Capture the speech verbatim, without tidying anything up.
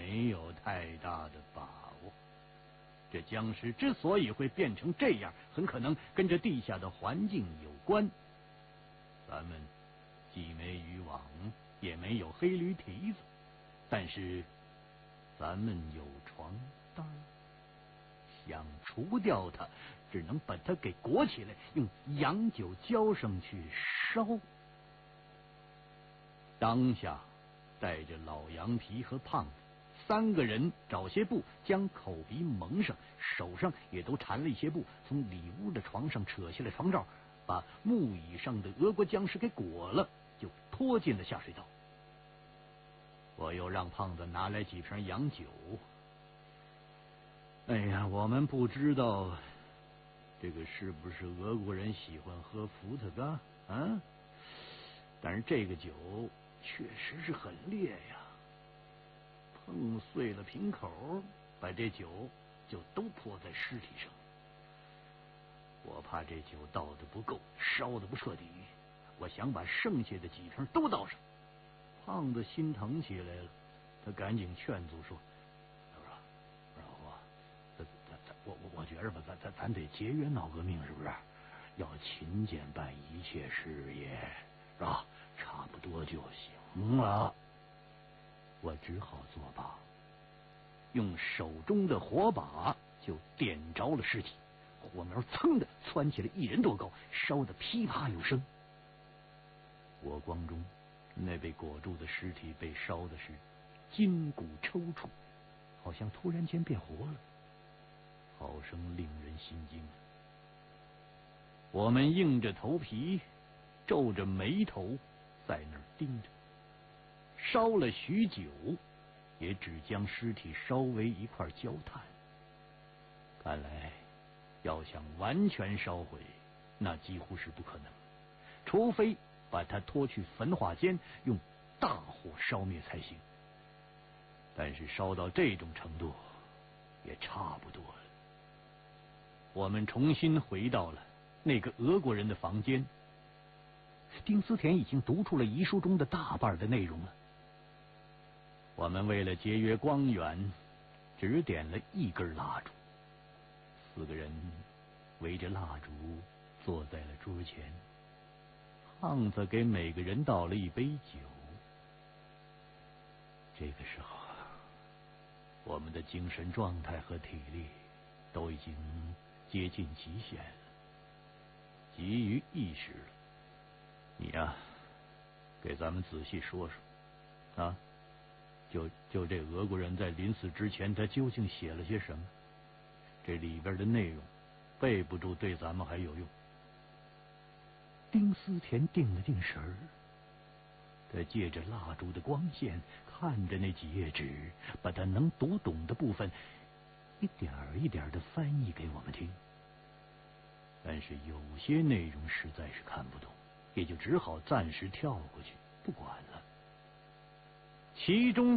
没有太大的把握。这僵尸之所以会变成这样，很可能跟这地下的环境有关。咱们既没渔网，也没有黑驴蹄子，但是咱们有床单，想除掉它，只能把它给裹起来，用洋酒浇上去烧。当下带着老羊皮和胖子三个人找些布将口鼻蒙上，手上也都缠了一些布，从里屋的床上扯下来床罩，把木椅上的俄国僵尸给裹了，就拖进了下水道。我又让胖子拿来几瓶洋酒。哎呀，我们不知道这个是不是俄国人喜欢喝伏特加啊？但是这个酒确实是很烈呀，碰碎了瓶口，把这酒就都泼在尸体上。我怕这酒倒的不够，烧的不彻底，我想把剩下的几瓶都倒上。胖子心疼起来了，他赶紧劝阻说：“他说，老胡，咱咱咱，我我我觉着吧，咱咱咱得节约闹革命，是不是？要勤俭办一切事业，是吧？差不多就行了。”我只好作罢，用手中的火把就点着了尸体，火苗噌的窜起来一人多高，烧得噼啪有声。火光中，那被裹住的尸体被烧的是筋骨抽搐，好像突然间变活了，好生令人心惊。我们硬着头皮，皱着眉头在那儿盯着，烧了许久，也只将尸体烧为一块焦炭。看来要想完全烧毁，那几乎是不可能，除非把它拖去焚化间，用大火烧灭才行。但是烧到这种程度，也差不多了。我们重新回到了那个俄国人的房间。丁思甜已经读出了遗书中的大半的内容了。我们为了节约光源，只点了一根蜡烛，四个人围着蜡烛坐在了桌前。胖子给每个人倒了一杯酒。这个时候，我们的精神状态和体力都已经接近极限了，急于意识了。你呀、啊，给咱们仔细说说啊，就就这俄国人在临死之前，他究竟写了些什么？这里边的内容背不住，对咱们还有用。丁思甜定了定神儿，他借着蜡烛的光线，看着那几页纸，把他能读懂的部分一点一点的翻译给我们听。但是有些内容实在是看不懂，也就只好暂时跳过去，不管了。其中